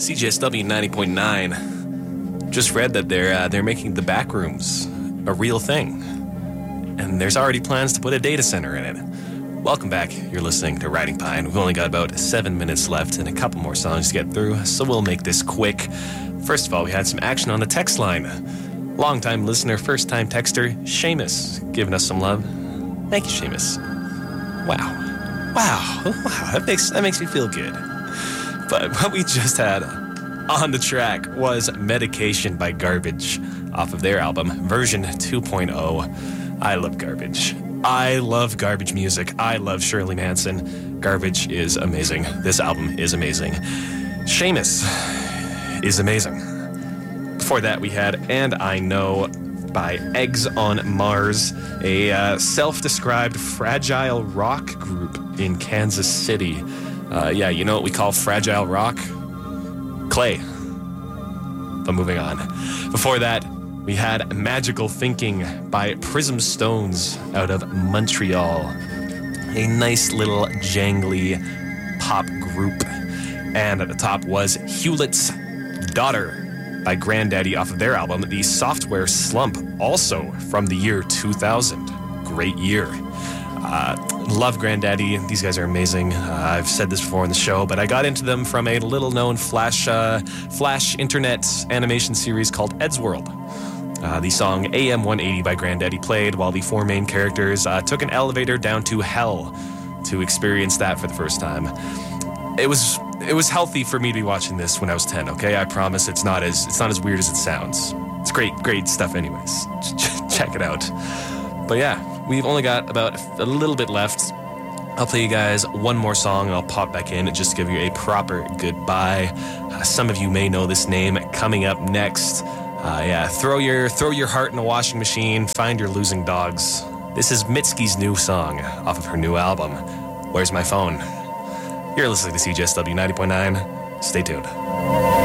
CJSW 90.9 just read that they're making the Backrooms a real thing, and there's already plans to put a data center in it. Welcome back. You're listening to Riding Pine. We've only got about 7 minutes left and a couple more songs to get through, so we'll make this quick. First of all, we had some action on the text line. Long-time listener, first-time texter, Seamus, giving us some love. Thank you, Seamus. Wow. That makes me feel good. But what we just had on the track was Medication by Garbage off of their album, version 2.0. I love Garbage. I love Garbage music. I love Shirley Manson. Garbage is amazing. This album is amazing. Seamus is amazing. Before that, we had And I Know by Eggs on Mars, a self-described fragile rock group in Kansas City. Yeah, you know what we call fragile rock? Clay. But moving on. Before that, we had Magical Thinking by Prism Stones out of Montreal. A nice little jangly pop group. And at the top was Hewlett's Daughter by Grandaddy off of their album, The Software Slump, also from the year 2000. Great year. Love Grandaddy. These guys are amazing. I've said this before on the show, but I got into them from a little-known Flash internet animation series called Eddsworld. The song AM 180 by Grandaddy played while the four main characters took an elevator down to hell to experience that for the first time. It was healthy for me to be watching this when I was 10, okay? I promise it's not as weird as it sounds. It's great stuff anyways. Check it out. But yeah, we've only got about a little bit left. I'll play you guys one more song and I'll pop back in and just give you a proper goodbye. Some of you may know this name. Coming up next, throw your heart in a washing machine, find your losing dogs. This is Mitski's new song off of her new album, Where's My Phone? You're listening to CJSW 90.9. Stay tuned.